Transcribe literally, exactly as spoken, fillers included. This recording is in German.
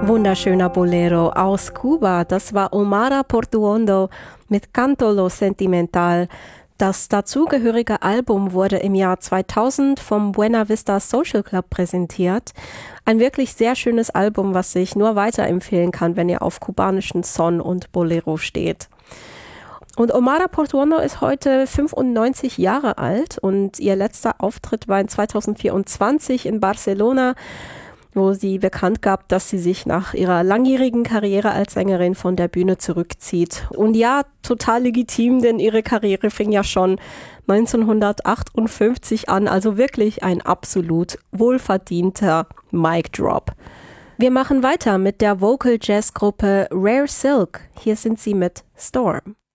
Wunderschöner Bolero aus Kuba. Das war Omara Portuondo mit Canto Lo Sentimental. Das dazugehörige Album wurde im Jahr zweitausend vom Buena Vista Social Club präsentiert. Ein wirklich sehr schönes Album, was ich nur weiterempfehlen kann, wenn ihr auf kubanischen Son und Bolero steht. Und Omara Portuondo ist heute fünfundneunzig Jahre alt und ihr letzter Auftritt war in zweitausendvierundzwanzig in Barcelona, wo sie bekannt gab, dass sie sich nach ihrer langjährigen Karriere als Sängerin von der Bühne zurückzieht. Und ja, total legitim, denn ihre Karriere fing ja schon neunzehnhundertachtundfünfzig an, also wirklich ein absolut wohlverdienter Mic Drop. Wir machen weiter mit der Vocal Jazz Gruppe Rare Silk. Hier sind sie mit Storm.